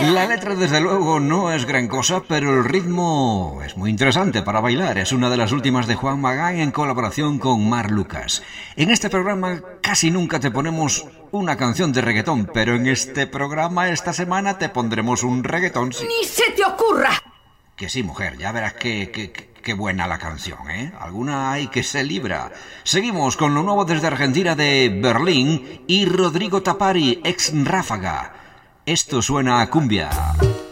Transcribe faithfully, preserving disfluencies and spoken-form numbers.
La letra desde luego no es gran cosa, pero el ritmo es muy interesante para bailar. Es una de las últimas de Juan Magán en colaboración con Marc Lucas. En este programa casi nunca te ponemos una canción de reggaetón, pero en este programa esta semana te pondremos un reggaetón. Sí. ¡Ni se te ocurra! Que sí, mujer, ya verás que, que, que, que buena la canción, ¿eh? Alguna hay que se libra. Seguimos con lo nuevo desde Argentina de Berlín y Rodrigo Tapari, ex Ráfaga. Esto suena a cumbia.